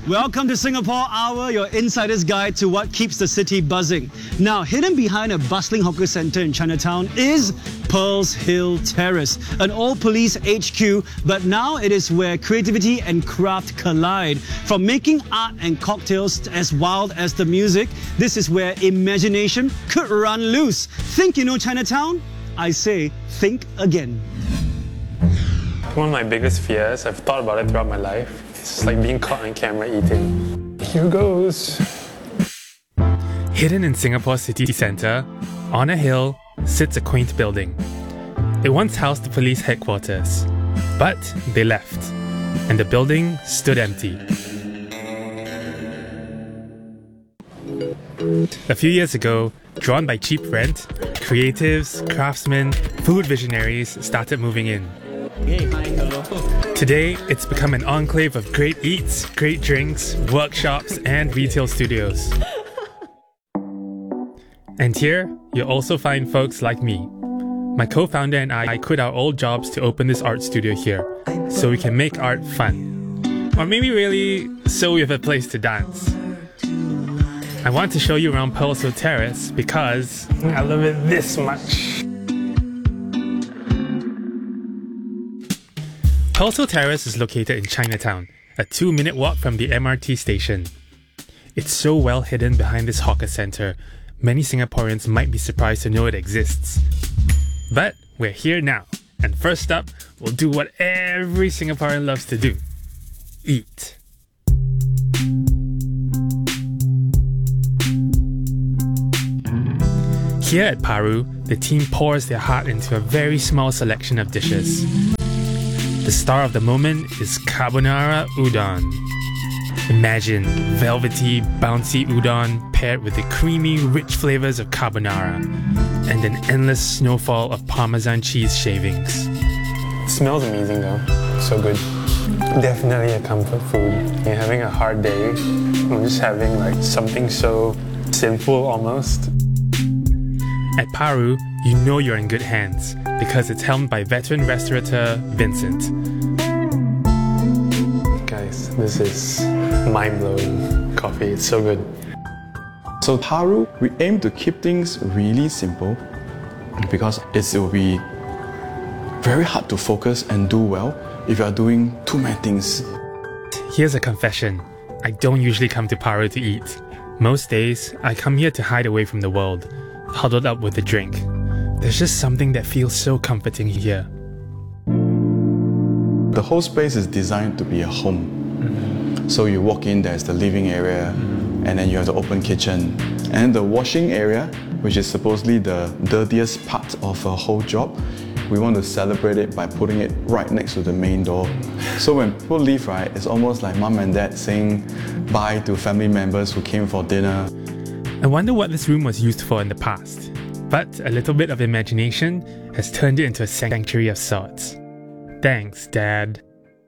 Welcome to Singapore Hour, your insider's guide to what keeps the city buzzing. Now, hidden behind a bustling hawker centre in Chinatown is Pearl's Hill Terrace, an old police HQ, but now it is where creativity and craft collide. From making art and cocktails as wild as the music, this is where imagination could run loose. Think you know Chinatown? I say, think again. One of my biggest fears, I've thought about it throughout my life, it's like being caught on camera eating. Here goes. Hidden in Singapore's city centre, on a hill, sits a quaint building. It once housed the police headquarters, but they left, and the building stood empty. A few years ago, drawn by cheap rent, creatives, craftsmen, food visionaries started moving in. Hey, hi, hello. Today, it's become an enclave of great eats, great drinks, workshops, and retail studios. And here, you'll also find folks like me. My co-founder and I quit our old jobs to open this art studio here, so we can make art fun. Or maybe really, so we have a place to dance. I want to show you around Pearl's Hill Terrace because I love it this much. Pearl's Hill Terrace is located in Chinatown, a 2-minute walk from the MRT station. It's so well hidden behind this hawker centre, many Singaporeans might be surprised to know it exists. But we're here now, and first up, we'll do what every Singaporean loves to do: eat. Here at Paru, the team pours their heart into a very small selection of dishes. The star of the moment is carbonara udon. Imagine velvety, bouncy udon paired with the creamy, rich flavors of carbonara and an endless snowfall of Parmesan cheese shavings. It smells amazing though. So good. Definitely a comfort food. You're having a hard day, I'm just having like something so simple almost. At Paru, you know you're in good hands because it's helmed by veteran restaurateur Vincent. Guys, this is mind-blowing coffee. It's so good. So Paru, we aim to keep things really simple because it will be very hard to focus and do well if you are doing too many things. Here's a confession. I don't usually come to Paru to eat. Most days, I come here to hide away from the world, huddled up with a drink. There's just something that feels so comforting here. The whole space is designed to be a home. So you walk in, there's the living area, and then you have the open kitchen. And the washing area, which is supposedly the dirtiest part of a whole job, we want to celebrate it by putting it right next to the main door. So when people leave, right, it's almost like mom and dad saying bye to family members who came for dinner. I wonder what this room was used for in the past, but a little bit of imagination has turned it into a sanctuary of sorts. Thanks, Dad.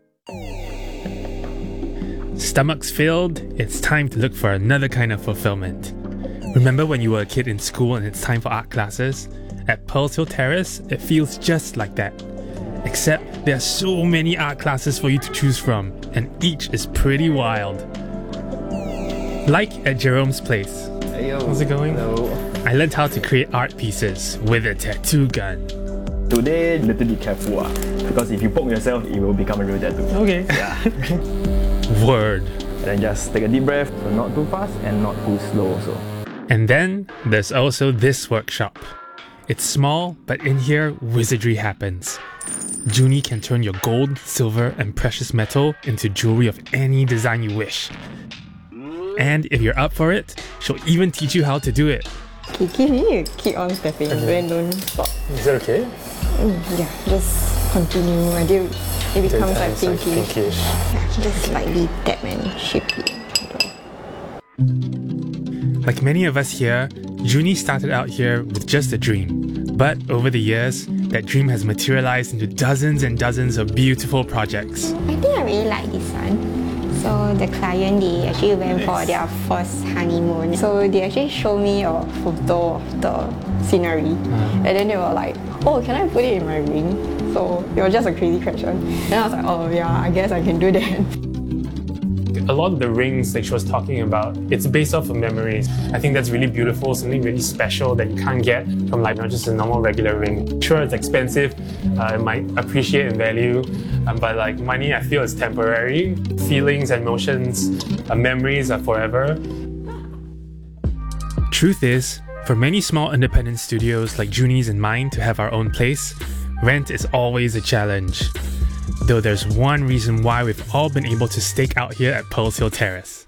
Stomachs filled, it's time to look for another kind of fulfillment. Remember when you were a kid in school and it's time for art classes? At Pearl's Hill Terrace, it feels just like that. Except there are so many art classes for you to choose from, and each is pretty wild. Like at Jerome's place. Hey, yo. How's it going? Hello. I learned how to create art pieces with a tattoo gun. Today, a little bit careful because if you poke yourself, it will become a real tattoo. Okay. Yeah. Word. And then just take a deep breath, so not too fast and not too slow also. And then there's also this workshop. It's small, but in here, wizardry happens. Junie can turn your gold, silver, and precious metal into jewelry of any design you wish. And if you're up for it, she'll even teach you how to do it. Kiki, you keep on stepping, then don't stop. Is that okay? Yeah, just continue until it becomes like It's like pinkish. pinkish. Yeah, just slightly tap and shape it. Like many of us here, Junie started out here with just a dream. But over the years, that dream has materialized into dozens and dozens of beautiful projects. I think I really like this one. So the client, they actually went for their first honeymoon. So they actually showed me a photo of the scenery. And then they were like, oh, can I put it in my ring? So it was just a crazy question. Then I was like, oh yeah, I guess I can do that. a lot of the rings that she was talking about, it's based off of memories. I think that's really beautiful, something really special that you can't get from like not just a normal regular ring. Sure, it's expensive, it might appreciate in value, but like money, I feel is temporary. Feelings and emotions, memories are forever. Truth is, for many small independent studios like Juni's and mine to have our own place, rent is always a challenge. Though there's one reason why we've all been able to stake out here at Pearl's Hill Terrace.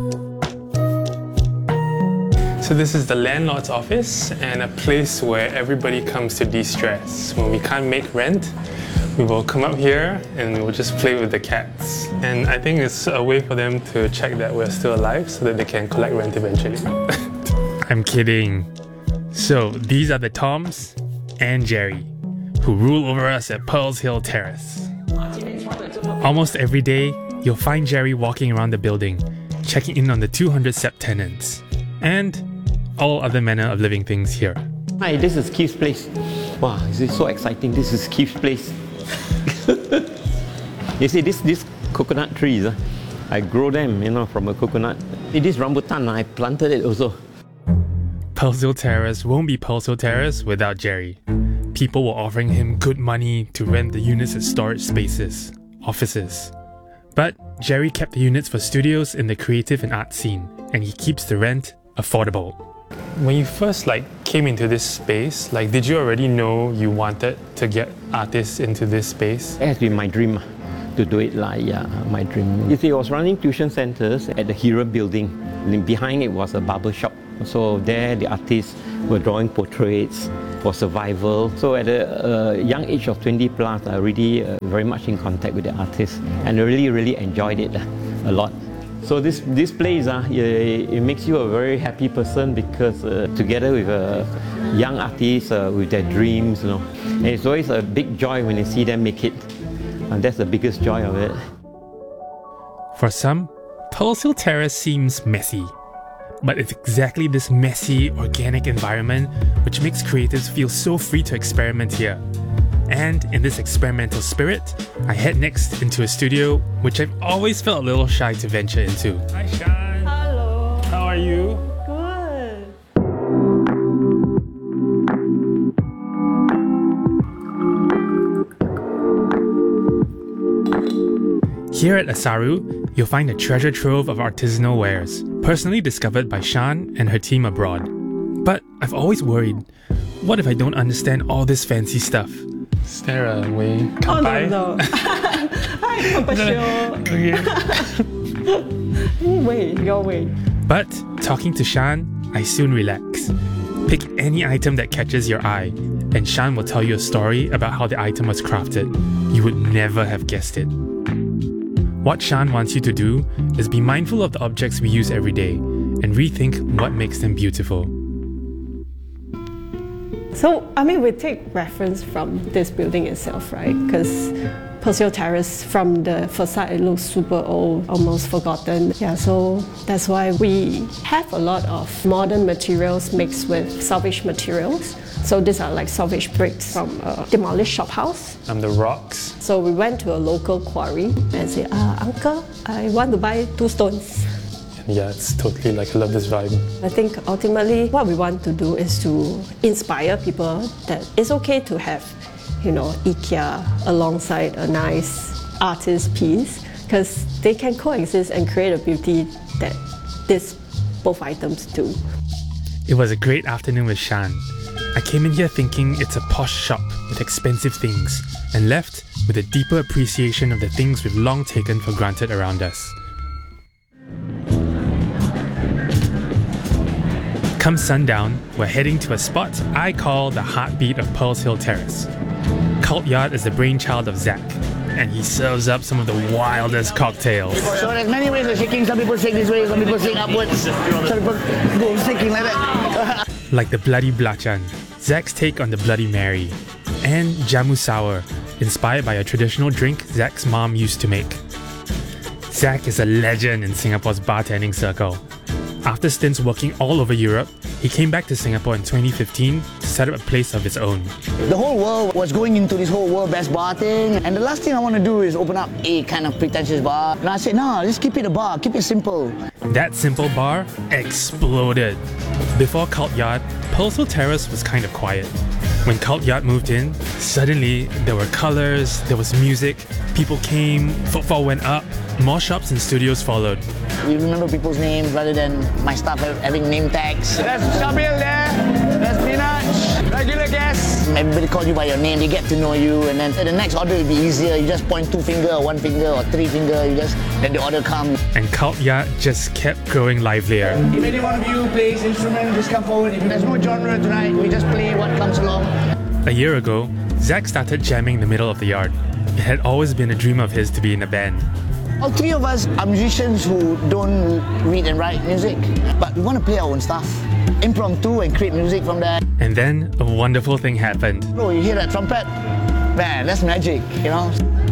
So this is the landlord's office and a place where everybody comes to de-stress. When we can't make rent, we will come up here and we'll just play with the cats. And I think it's a way for them to check that we're still alive so that they can collect rent eventually. I'm kidding. So these are the Toms and Jerry, who rule over us at Pearl's Hill Terrace. Almost every day, you'll find Jerry walking around the building, checking in on the 200 SEP tenants, and all other manner of living things here. Hi, this is Keith's place. Wow, this is so exciting. This is Keith's place. You see, this coconut trees, I grow them, from a coconut. It is rambutan, I planted it also. Pearl's Hill Terrace won't be Pearl's Hill Terrace without Jerry. People were offering him good money to rent the units as storage spaces, offices. But Jerry kept the units for studios in the creative and art scene, and he keeps the rent affordable. When you first came into this space, did you already know you wanted to get artists into this space? It has been my dream to do it, my dream. You see, I was running tuition centers at the Hero building, and behind it was a barber shop. So there the artists were drawing portraits for survival. So at a young age of 20 plus, I really very much in contact with the artists and really enjoyed it a lot. So this place, it makes you a very happy person because together with young artists with their dreams, and it's always a big joy when you see them make it. And that's the biggest joy of it. For some, Pearl's Hill Terrace seems messy. But it's exactly this messy, organic environment which makes creatives feel so free to experiment here. And in this experimental spirit, I head next into a studio which I've always felt a little shy to venture into. Hi Shan! Hello! How are you? Good! Here at Asaru, you'll find a treasure trove of artisanal wares, personally discovered by Shan and her team abroad. But I've always worried, what if I don't understand all this fancy stuff? Is there a way? No. Hi, Okay. Wait, your way. But talking to Shan, I soon relax. Pick any item that catches your eye, and Shan will tell you a story about how the item was crafted. You would never have guessed it. What Shan wants you to do is be mindful of the objects we use every day and rethink what makes them beautiful. So, we take reference from this building itself, right? Because Pearl's Hill Terrace, from the facade, it looks super old, almost forgotten. Yeah, so that's why we have a lot of modern materials mixed with salvage materials. So these are salvage bricks from a demolished shop house. The rocks. So we went to a local quarry and said, Uncle, I want to buy 2 stones. Yeah, it's totally I love this vibe. I think ultimately what we want to do is to inspire people that it's okay to have, IKEA alongside a nice artist piece, because they can coexist and create a beauty that both items do. It was a great afternoon with Shan. I came in here thinking it's a posh shop with expensive things, and left with a deeper appreciation of the things we've long taken for granted around us. Come sundown, we're heading to a spot I call the heartbeat of Pearl's Hill Terrace. Cult Yard is the brainchild of Zach, and he serves up some of the wildest cocktails. So there's many ways of shaking. Some people shake this way, some people shake upwards, some people go shaking like that. Like the Bloody Blachan, Zach's take on the Bloody Mary, and Jamu Sour, inspired by a traditional drink Zach's mom used to make. Zach is a legend in Singapore's bartending circle. After stints working all over Europe, he came back to Singapore in 2015 to set up a place of his own. The whole world was going into this whole world best bar thing, and the last thing I want to do is open up a kind of pretentious bar. And I said, no, just keep it a bar, keep it simple. That simple bar exploded. Before Cult Yard, Pearls Hill Terrace was kind of quiet. When Cult Yard moved in, suddenly there were colors, there was music, people came, footfall went up, more shops and studios followed. We remember people's names rather than my staff having name tags. There's Shabil there, there's Peanut, regular guests. Everybody call you by your name, they get to know you, and then the next order will be easier. You just point 2 finger or 1 finger or 3 finger, then the order comes. And Cult Yard just kept growing livelier. If any one of you plays instrument, just come forward. If there's no genre tonight, we just play what comes along. A year ago, Zach started jamming in the middle of the yard. It had always been a dream of his to be in a band. All 3 of us are musicians who don't read and write music, but we want to play our own stuff. Impromptu and create music from there. And then a wonderful thing happened. Oh, you hear that trumpet? Man, that's magic, you know?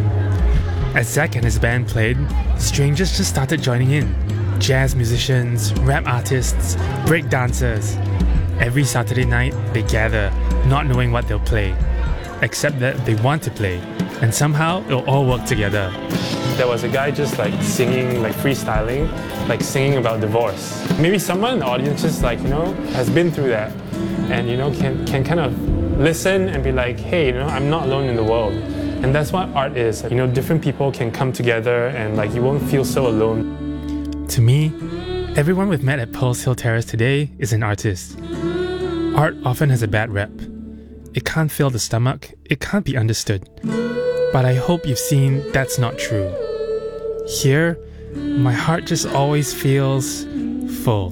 As Zach and his band played, strangers just started joining in. Jazz musicians, rap artists, break dancers. Every Saturday night, they gather, not knowing what they'll play, except that they want to play, and somehow it'll all work together. There was a guy just like singing, like freestyling, like singing about divorce. Maybe someone in the audience just like, has been through that and, can kind of listen and be like, hey, I'm not alone in the world. And that's what art is. Different people can come together and like you won't feel so alone. To me, everyone we've met at Pearls Hill Terrace today is an artist. Art often has a bad rep. It can't fill the stomach, it can't be understood. But I hope you've seen that's not true. Here, my heart just always feels full.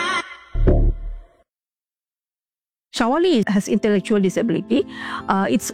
Shawali has intellectual disability. It's